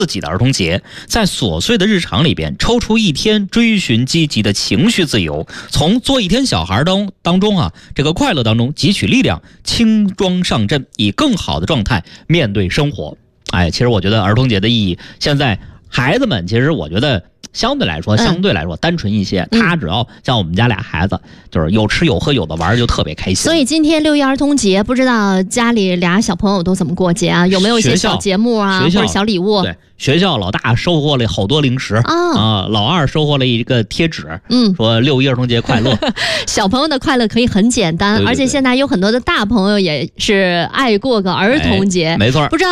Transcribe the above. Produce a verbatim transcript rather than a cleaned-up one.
自己的儿童节，在琐碎的日常里边抽出一天，追寻积极的情绪自由，从做一天小孩当当中啊，这个快乐当中汲取力量，轻装上阵，以更好的状态面对生活。哎，其实我觉得儿童节的意义，现在孩子们其实我觉得相对来说相对来说单纯一些， 嗯、 他只要像我们家俩孩子，就是有吃有喝有的玩，就特别开心。 所以今天六一儿童节，不知道家里俩小朋友都怎么过节啊？有没有一些小节目啊，或者小礼物？ 对，学校老大收获了好多零食啊、哦呃，老二收获了一个贴纸， 嗯， 说六一儿童节快乐。 小朋友的快乐可以很简单，对对对，而且现在有很多的大朋友也是爱过个儿童节， 哎、没错。 不知道。